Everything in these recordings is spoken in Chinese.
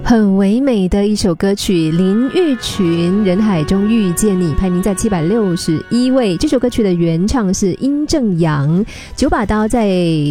很唯美的一首歌曲，林玉群《人海中遇见你》排名在761位。这首歌曲的原唱是殷正阳。九把刀在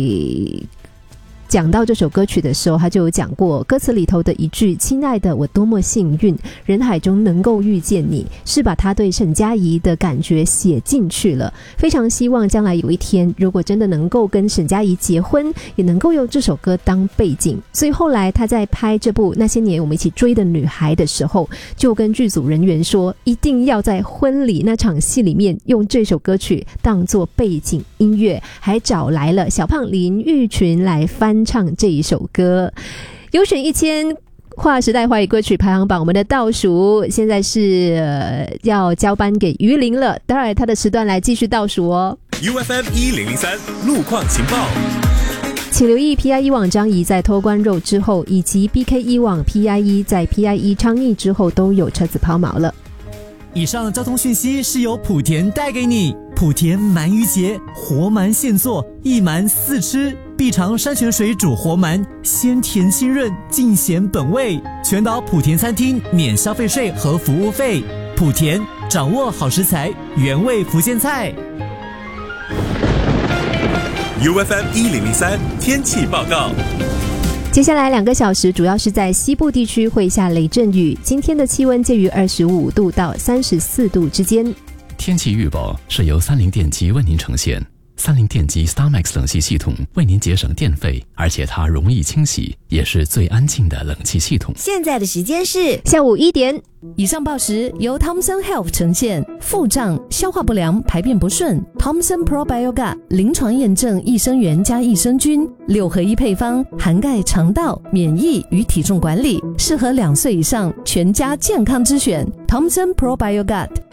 讲到这首歌曲的时候，他就有讲过歌词里头的一句亲爱的我多么幸运，人海中能够遇见你，是把他对沈佳宜的感觉写进去了。非常希望将来有一天，如果真的能够跟沈佳宜结婚，也能够用这首歌当背景。所以后来他在拍这部那些年我们一起追的女孩的时候，就跟剧组人员说，一定要在婚礼那场戏里面用这首歌曲当作背景音乐，还找来了小胖林玉群来翻唱这一首歌。有选1000划时代华语歌曲排行榜，我们的倒数现在是要交班给于林了，待会他的时段来继续倒数哦。 UFM 1003路况情报， 请留意 PIE 网张仪在脱关肉之后，以及 BKE 网 PIE 在 PIE 昌邑之后都有车子抛锚了。 以上交通讯息是由莆田带给你。莆田鳗鱼节，活鳗现做，一鳗4吃，必尝山泉水煮活鳗，鲜甜清润，尽显本味。全岛莆田餐厅免消费税和服务费。莆田掌握好食材，原味福建菜。 UFM 1003天气报告。 接下来2个小时主要是在西部地区会下雷阵雨，今天的气温介于25度到34度之间。 天气预报是由三菱电机为您呈现。三菱电机 StarMax 冷气系统为您节省电费，而且它容易清洗，也是最安静的冷气系统。 现在的时间是下午1点。 以上报时由 Thomson Health 呈现。腹胀、消化不良、排便不顺， Thomson Probiogat 临床验证益生元加益生菌6合1配方，涵盖肠道、免疫与体重管理，适合2岁以上全家健康之选。 Thomson Probiogat